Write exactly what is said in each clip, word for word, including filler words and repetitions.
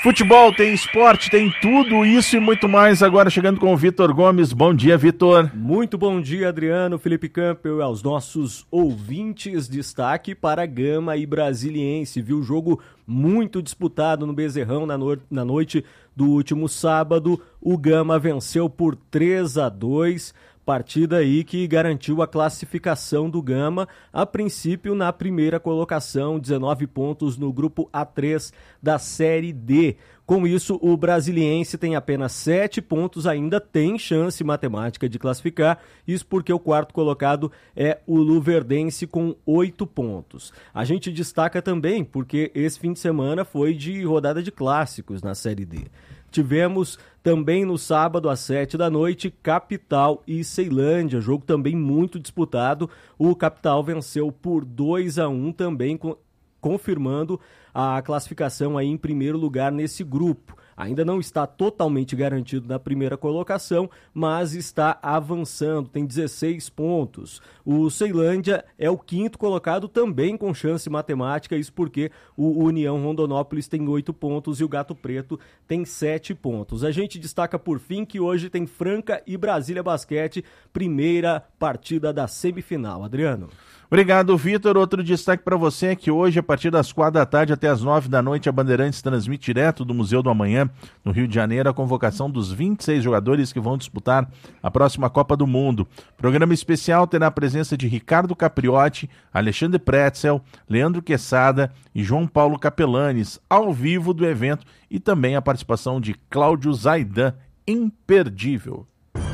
Futebol, tem esporte, tem tudo isso e muito mais. Agora chegando com o Vitor Gomes. Bom dia, Vitor. Muito bom dia, Adriano, Felipe Campbell, aos nossos ouvintes. Destaque para Gama e Brasiliense, viu? Jogo muito disputado no Bezerrão na, no... na noite do último sábado. O Gama venceu por três a dois. Partida aí que garantiu a classificação do Gama, a princípio na primeira colocação, dezenove pontos no grupo A três da Série D. Com isso, o Brasiliense tem apenas sete pontos, ainda tem chance matemática de classificar, isso porque o quarto colocado é o Luverdense com oito pontos. A gente destaca também porque esse fim de semana foi de rodada de clássicos na Série D. Tivemos também no sábado às sete da noite, Capital e Ceilândia, jogo também muito disputado. O Capital venceu por dois a um também, com, confirmando a classificação aí em primeiro lugar nesse grupo. Ainda não está totalmente garantido na primeira colocação, mas está avançando, tem dezesseis pontos. O Ceilândia é o quinto colocado, também com chance matemática, isso porque o União Rondonópolis tem oito pontos e o Gato Preto tem sete pontos. A gente destaca por fim que hoje tem Franca e Brasília Basquete, primeira partida da semifinal. Adriano. Obrigado, Vitor. Outro destaque para você é que hoje, a partir das quatro da tarde até as nove da noite, a Bandeirantes transmite direto do Museu do Amanhã, no Rio de Janeiro, a convocação dos vinte e seis jogadores que vão disputar a próxima Copa do Mundo. Programa especial terá a presença de Ricardo Capriotti, Alexandre Pretzel, Leandro Quesada e João Paulo Capelanes, ao vivo do evento, e também a participação de Cláudio Zaidan, imperdível.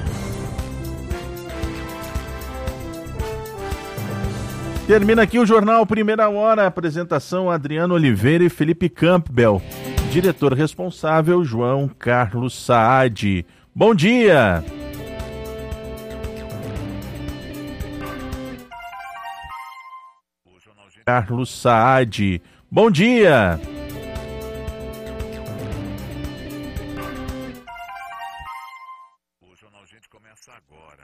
Termina aqui o Jornal Primeira Hora, apresentação Adriano Oliveira e Felipe Campbell. Diretor responsável, João Carlos Saad. Bom dia! Carlos Saad. Bom dia! O Jornal Gente começa agora.